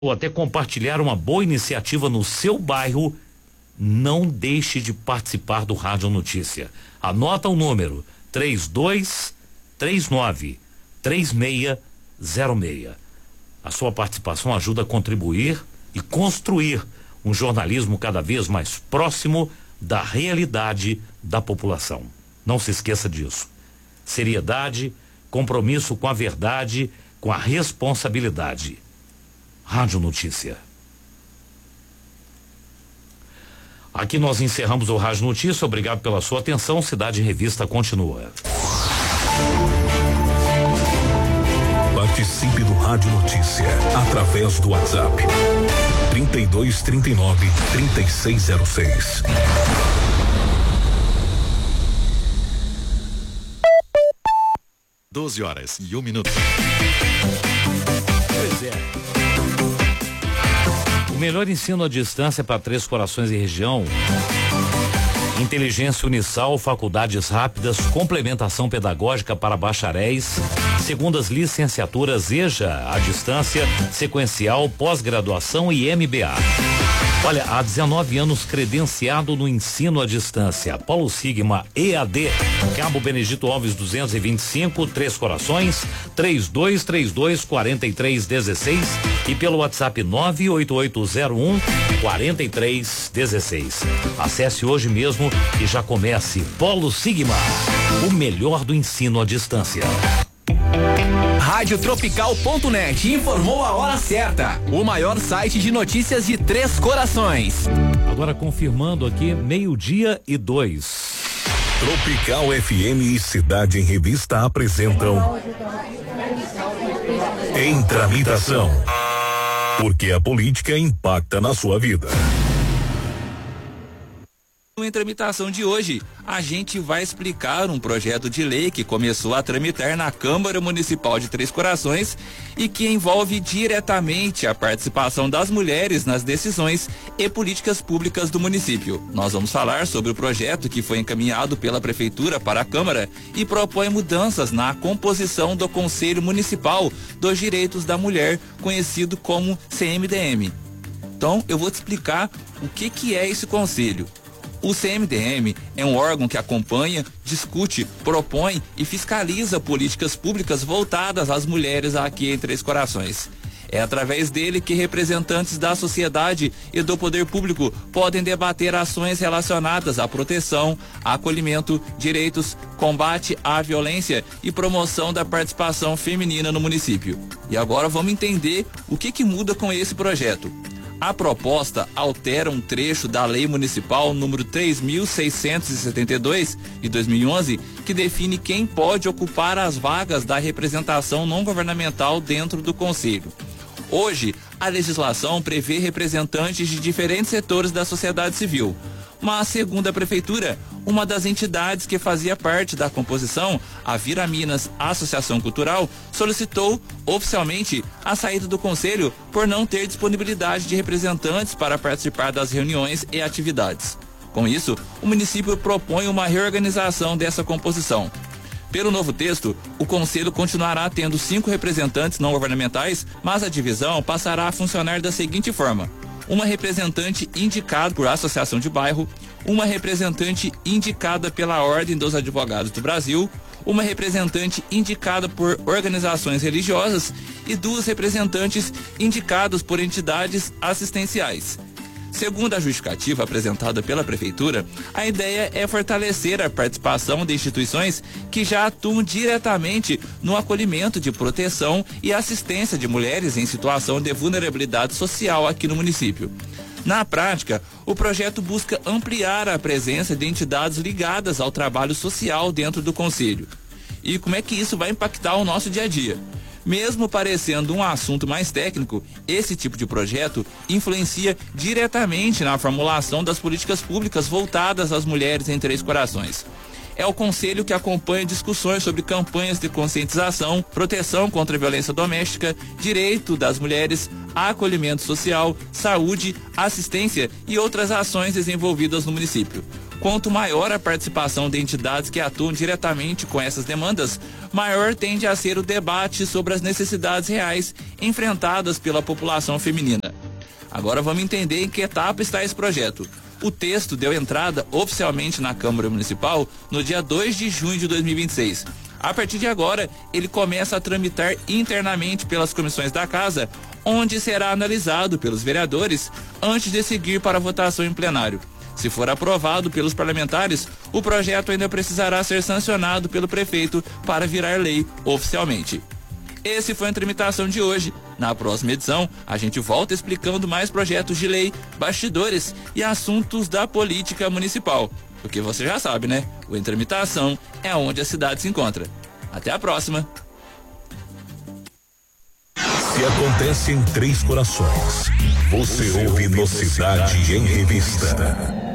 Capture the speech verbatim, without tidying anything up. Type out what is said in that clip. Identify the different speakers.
Speaker 1: ou até compartilhar uma boa iniciativa no seu bairro, não deixe de participar do Rádio Notícia. Anota o número três dois três nove três seis zero seis. A sua participação ajuda a contribuir e construir um jornalismo cada vez mais próximo da realidade da população. Não se esqueça disso. Seriedade, compromisso com a verdade, com a responsabilidade. Rádio Notícia. Aqui nós encerramos o Rádio Notícia. Obrigado pela sua atenção. Cidade em Revista continua.
Speaker 2: Participe do Rádio Notícia através do WhatsApp trinta e dois, trinta e nove, trinta e seis zero seis.
Speaker 3: doze horas e um minuto.
Speaker 1: Pois é. O melhor ensino à distância para Três Corações e região. Inteligência Unisal, faculdades rápidas, complementação pedagógica para bacharéis, segundas licenciaturas EJA à distância, sequencial, pós-graduação e M B A. Olha, há dezenove anos credenciado no ensino à distância. Paulo Sigma E A D, Cabo Benedito Alves duzentos e vinte e cinco, Três Corações, três dois três dois, quatro três um seis e pelo WhatsApp nove oito oito zero um, quatro três um seis. Acesse hoje mesmo e já comece. Paulo Sigma, o melhor do ensino à distância.
Speaker 4: Rádio Tropical ponto net informou a hora certa. O maior site de notícias de Três Corações.
Speaker 1: Agora confirmando aqui, meio-dia e dois.
Speaker 2: Tropical F M e Cidade em Revista apresentam Em Tramitação. Porque a política impacta na sua vida.
Speaker 5: Em tramitação de hoje, a gente vai explicar um projeto de lei que começou a tramitar na Câmara Municipal de Três Corações e que envolve diretamente a participação das mulheres nas decisões e políticas públicas do município. Nós vamos falar sobre o projeto que foi encaminhado pela Prefeitura para a Câmara e propõe mudanças na composição do Conselho Municipal dos Direitos da Mulher, conhecido como C M D M. Então, eu vou te explicar o que que é esse conselho. O C M D M é um órgão que acompanha, discute, propõe e fiscaliza políticas públicas voltadas às mulheres aqui em Três Corações. É através dele que representantes da sociedade e do poder público podem debater ações relacionadas à proteção, acolhimento, direitos, combate à violência e promoção da participação feminina no município. E agora vamos entender o que que muda com esse projeto. A proposta altera um trecho da Lei Municipal número três mil seiscentos e setenta e dois de dois mil e onze, que define quem pode ocupar as vagas da representação não governamental dentro do Conselho. Hoje, a legislação prevê representantes de diferentes setores da sociedade civil. Mas, segundo a Prefeitura, uma das entidades que fazia parte da composição, a Vira Minas Associação Cultural, solicitou oficialmente a saída do Conselho por não ter disponibilidade de representantes para participar das reuniões e atividades. Com isso, o município propõe uma reorganização dessa composição. Pelo novo texto, o Conselho continuará tendo cinco representantes não governamentais, mas a divisão passará a funcionar da seguinte forma: uma representante indicada por associação de bairro, uma representante indicada pela Ordem dos Advogados do Brasil, uma representante indicada por organizações religiosas e duas representantes indicadas por entidades assistenciais. Segundo a justificativa apresentada pela Prefeitura, a ideia é fortalecer a participação de instituições que já atuam diretamente no acolhimento de proteção e assistência de mulheres em situação de vulnerabilidade social aqui no município. Na prática, o projeto busca ampliar a presença de entidades ligadas ao trabalho social dentro do Conselho. E como é que isso vai impactar o nosso dia a dia? Mesmo parecendo um assunto mais técnico, esse tipo de projeto influencia diretamente na formulação das políticas públicas voltadas às mulheres em Três Corações. É o Conselho que acompanha discussões sobre campanhas de conscientização, proteção contra a violência doméstica, direito das mulheres, acolhimento social, saúde, assistência e outras ações desenvolvidas no município. Quanto maior a participação de entidades que atuam diretamente com essas demandas, maior tende a ser o debate sobre as necessidades reais enfrentadas pela população feminina. Agora vamos entender em que etapa está esse projeto. O texto deu entrada oficialmente na Câmara Municipal no dia dois de junho de dois mil e vinte e seis. A partir de agora, ele começa a tramitar internamente pelas comissões da Casa, onde será analisado pelos vereadores antes de seguir para a votação em plenário. Se for aprovado pelos parlamentares, o projeto ainda precisará ser sancionado pelo prefeito para virar lei oficialmente. Esse foi a tramitação de hoje. Na próxima edição, a gente volta explicando mais projetos de lei, bastidores e assuntos da política municipal. Porque você já sabe, né? O Em Tramitação é onde a cidade se encontra. Até a próxima!
Speaker 2: Se acontece em Três Corações, você ouve no Cidade em Revista.